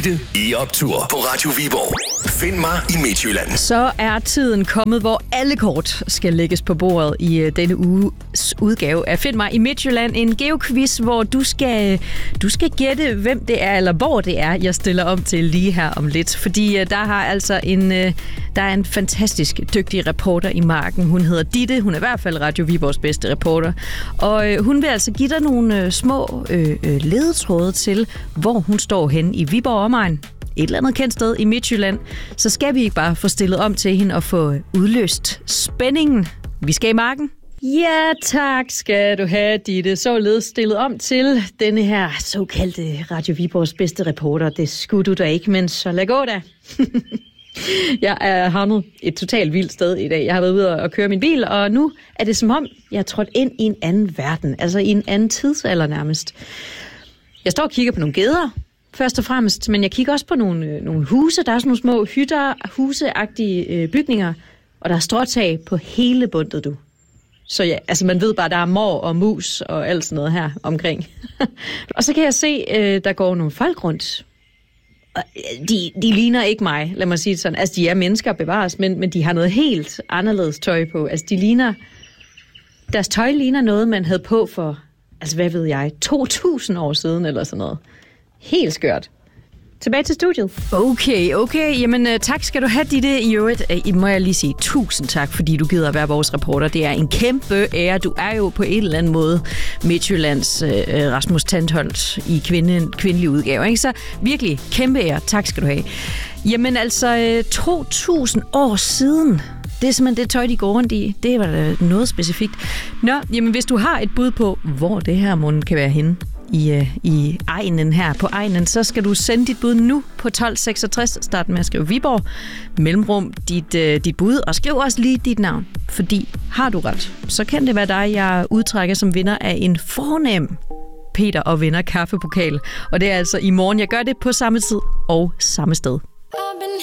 Ditte i optur på Radio Viborg. Find mig i Midtjylland. Så er tiden kommet, hvor alle kort skal lægges på bordet i denne uges udgave af Find mig i Midtjylland. En geoquiz, hvor du skal gætte, hvem det er, eller hvor det er, jeg stiller om til lige her om lidt. Fordi der har altså der er en fantastisk dygtig reporter i marken. Hun hedder Ditte. Hun er i hvert fald Radio Viborgs bedste reporter. Og hun vil altså give dig nogle små ledetråde til, hvor hun står hen i Viborg omegn. Et eller andet kendt sted i Midtjylland. Så skal vi ikke bare få stillet om til hende og få udløst spændingen. Vi skal i marken. Ja, tak skal du have, Ditte. Således stillet om til denne her såkaldte Radio Viborgs bedste reporter. Det skulle du da ikke, men så lad gå da. Jeg er havnet et totalt vildt sted i dag. Jeg har været ude og køre min bil, og nu er det som om, jeg er trådt ind i en anden verden. Altså i en anden tidsalder nærmest. Jeg står og kigger på nogle geder, først og fremmest, men jeg kigger også på nogle huse. Der er sådan nogle små hytter, huseagtige bygninger, og der er stråtag på hele bundet, du. Så ja, altså man ved bare, der er mor og mus og alt sådan noget her omkring. Og så kan jeg se, der går nogle folk rundt. De ligner ikke mig, lad mig sige det sådan. Altså, de er mennesker bevares, men de har noget helt anderledes tøj på. Altså, deres tøj ligner noget, man havde på for, altså hvad ved jeg, 2000 år siden eller sådan noget. Helt skørt. Tilbage til studiet. Okay. Jamen, tak skal du have, Ditte. I øvrigt må jeg lige sige tusind tak, fordi du gider at være vores reporter. Det er en kæmpe ære. Du er jo på en eller anden måde Midtjyllands Rasmus Tandholt i kvindelig udgave, ikke? Så virkelig kæmpe ære. Tak skal du have. Jamen altså, 2000 år siden. Det er simpelthen det tøj, de går rundt i. Det var da noget specifikt. Nå, jamen hvis du har et bud på, hvor det her måned kan være henne, i egnen her på egnen, så skal du sende dit bud nu på 1266. Start med at skrive Viborg, mellemrum dit bud, og skriv også lige dit navn. Fordi har du ret, så kan det være dig, jeg udtrækker som vinder af en fornem Peter og Venner kaffepokal. Og det er altså i morgen. Jeg gør det på samme tid og samme sted.